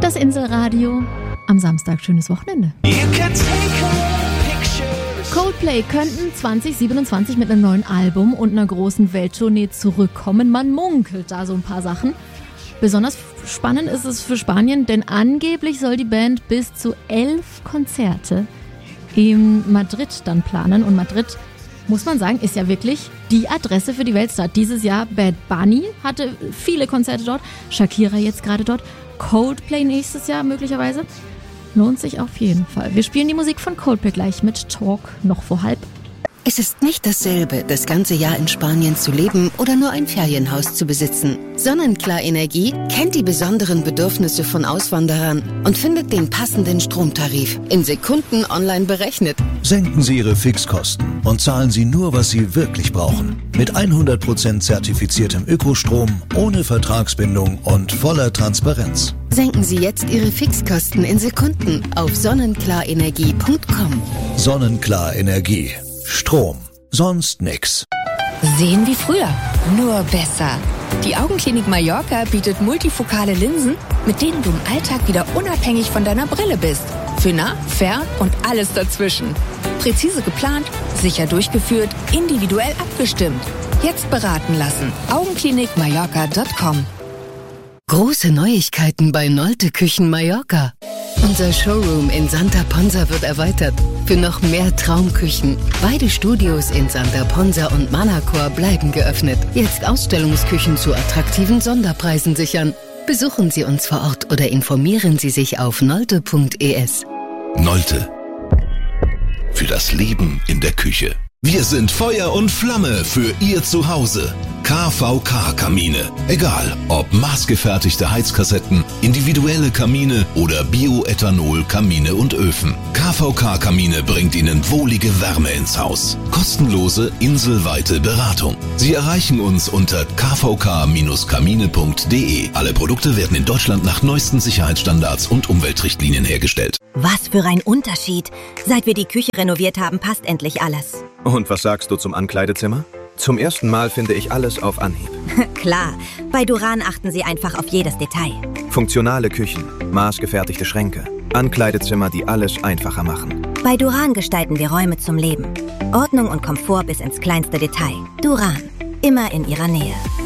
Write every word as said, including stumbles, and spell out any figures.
Das Inselradio. Am Samstag schönes Wochenende. Coldplay könnten zwanzig siebenundzwanzig mit einem neuen Album und einer großen Welttournee zurückkommen. Man munkelt da so ein paar Sachen. Besonders spannend ist es für Spanien, denn angeblich soll die Band bis zu elf Konzerte in Madrid dann planen. Und Madrid, muss man sagen, ist ja wirklich die Adresse für die Weltstadt. Dieses Jahr Bad Bunny hatte viele Konzerte dort, Shakira jetzt gerade dort, Coldplay nächstes Jahr möglicherweise. Lohnt sich auf jeden Fall. Wir spielen die Musik von Coldplay gleich mit Talk noch vor halb. Es ist nicht dasselbe, das ganze Jahr in Spanien zu leben oder nur ein Ferienhaus zu besitzen. Sonnenklar Energie kennt die besonderen Bedürfnisse von Auswanderern und findet den passenden Stromtarif in Sekunden online berechnet. Senken Sie Ihre Fixkosten und zahlen Sie nur, was Sie wirklich brauchen. Mit hundert Prozent zertifiziertem Ökostrom, ohne Vertragsbindung und voller Transparenz. Senken Sie jetzt Ihre Fixkosten in Sekunden auf sonnenklar-energie punkt com. Sonnenklar Energie. Strom. Sonst nix. Sehen wie früher, nur besser. Die Augenklinik Mallorca bietet multifokale Linsen, mit denen du im Alltag wieder unabhängig von deiner Brille bist. Für nah, fern und alles dazwischen. Präzise geplant, sicher durchgeführt, individuell abgestimmt. Jetzt beraten lassen. augenklinik mallorca punkt com. Große Neuigkeiten bei Nolte Küchen Mallorca. Unser Showroom in Santa Ponsa wird erweitert. Für noch mehr Traumküchen. Beide Studios in Santa Ponsa und Manacor bleiben geöffnet. Jetzt Ausstellungsküchen zu attraktiven Sonderpreisen sichern. Besuchen Sie uns vor Ort oder informieren Sie sich auf nolte punkt es. Nolte. Für das Leben in der Küche. Wir sind Feuer und Flamme für Ihr Zuhause. K V K-Kamine. Egal, ob maßgefertigte Heizkassetten, individuelle Kamine oder Bioethanol-Kamine und Öfen. K V K-Kamine bringt Ihnen wohlige Wärme ins Haus. Kostenlose, inselweite Beratung. Sie erreichen uns unter k v k kamine punkt de. Alle Produkte werden in Deutschland nach neuesten Sicherheitsstandards und Umweltrichtlinien hergestellt. Was für ein Unterschied. Seit wir die Küche renoviert haben, passt endlich alles. Und was sagst du zum Ankleidezimmer? Zum ersten Mal finde ich alles auf Anhieb. Klar, bei Duran achten sie einfach auf jedes Detail. Funktionale Küchen, maßgefertigte Schränke, Ankleidezimmer, die alles einfacher machen. Bei Duran gestalten wir Räume zum Leben. Ordnung und Komfort bis ins kleinste Detail. Duran, immer in ihrer Nähe.